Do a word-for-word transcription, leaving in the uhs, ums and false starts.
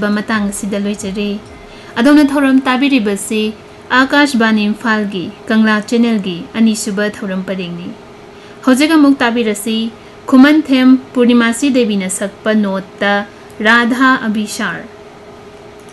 मतंग सिदा लोइजरे अदोमना थौरम ताबिरिबसी आकाशवाणी इम्फाल की कंगला चैनल की अनीसुब थौरम परेंगनी हौजिक अमुक ताबिरसी खुमन थेम पूर्णिमासी देवी न सकप नोट राधा अभिसार